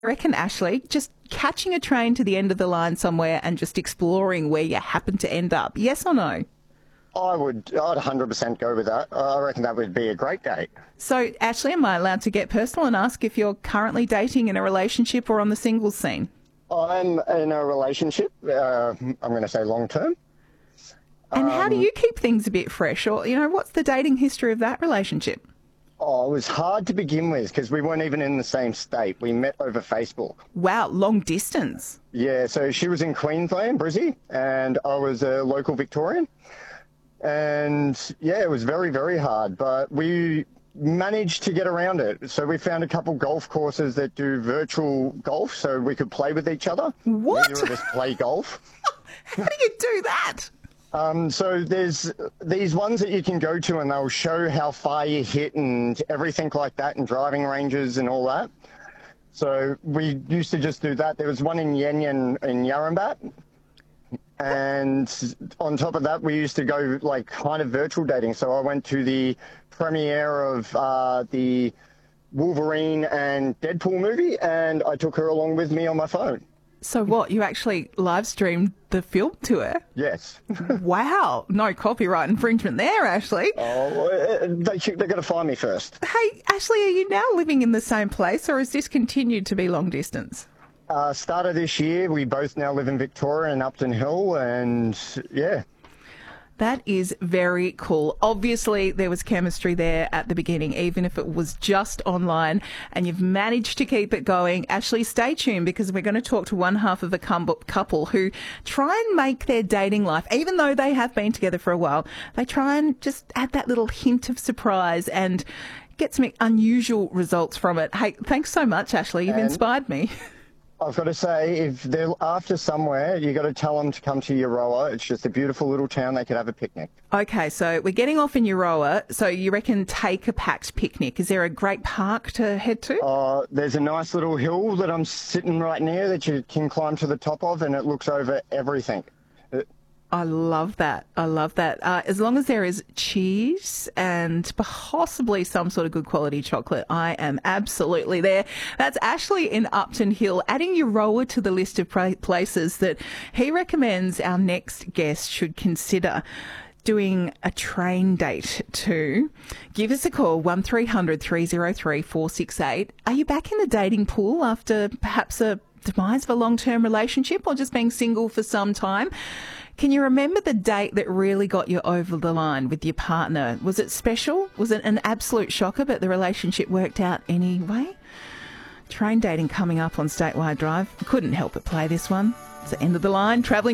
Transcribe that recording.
I reckon, Ashley, just catching a train to the end of the line somewhere and just exploring where you happen to end up. Yes or no? I'd 100% go with that. I reckon that would be a great date. So, Ashley, am I allowed to get personal and ask if you're currently dating, in a relationship, or on the singles scene? I'm in a relationship. I'm going to say long term. And how do you keep things a bit fresh? Or, what's the dating history of that relationship? Oh, it was hard to begin with because we weren't even in the same state. We met over Facebook. Wow, long distance. Yeah, so she was in Queensland, Brizzy, and I was a local Victorian. And yeah, it was very, very hard, but we managed to get around it. So we found a couple golf courses that do virtual golf so we could play with each other. What? Neither of us play golf. How do you do that? So there's these ones that you can go to and they'll show how far you hit and everything like that, and driving ranges and all that. So we used to just do that. There was one in Yenyen in Yarrambat. And on top of that, we used to go like kind of virtual dating. So I went to the premiere of the Wolverine and Deadpool movie, and I took her along with me on my phone. So what, you actually live streamed the film to her? Yes. Wow. No copyright infringement there, Ashley. Oh, they're going to find me first. Hey, Ashley, are you now living in the same place, or has this continued to be long distance? Start of this year, we both now live in Victoria and Upton Hill, and yeah. That is very cool. Obviously, there was chemistry there at the beginning, even if it was just online, and you've managed to keep it going. Ashley, stay tuned, because we're going to talk to one half of a couple who try and make their dating life, even though they have been together for a while, they try and just add that little hint of surprise and get some unusual results from it. Hey, thanks so much, Ashley. You've inspired me. I've got to say, if they're after somewhere, you got to tell them to come to Euroa. It's just a beautiful little town. They could have a picnic. Okay, so we're getting off in Euroa. So you reckon take a packed picnic. Is there a great park to head to? There's a nice little hill that I'm sitting right near that you can climb to the top of, and it looks over everything. I love that. I love that. As long as there is cheese and possibly some sort of good quality chocolate, I am absolutely there. That's Ashley in Upton Hill, adding Euroa to the list of places that he recommends our next guest should consider doing a train date to. Give us a call, 1300 303 468. Are you back in the dating pool after perhaps a demise of a long-term relationship, or just being single for some time? Can you remember the date that really got you over the line with your partner? Was it special? Was it an absolute shocker, but the relationship worked out anyway? Train dating coming up on Statewide Drive. Couldn't help but play this one. It's the end of the line. Travelling